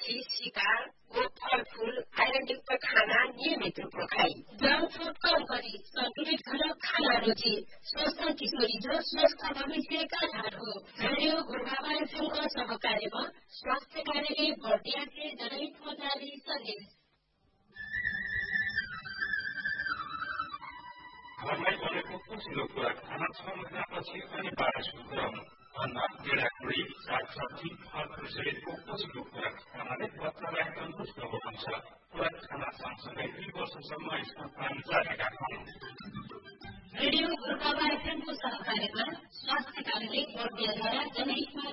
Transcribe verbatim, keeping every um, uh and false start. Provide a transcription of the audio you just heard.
माछी शिकार फलफूल आइरनयुक्त खाना नियमित रूपमा खाई जंक फूड कम गरी सन्तुलित खाना रुचि स्वस्थ किशोरी जो स्वस्थ भविष्य का आधार हो। रेडियो गुरुबाबा एफएमको सहकार्यमा स्वास्थ्य कार्यालय बर्दियाले जनहित मन्त्रालय सन्देश। घरमै बनेको पोषिलो खुराक खाना छ महिनापछि अनिवार्य शुद्ध गराउनु अन्न गेडागुडी सागसब्जी फलफूल सहितको पोषिलो खुराक खानाले बच्चालाई तन्दुरुस्त बनाउँछ। खुराक खाना सँगसँगै दुई वर्षसम्म स्तनपान जारी राख्नु। रेडियो गुरुबाबा एफएमको सहकार्यमा स्वास्थ्य कार्यालय बर्दियाद्वारा जनहितमा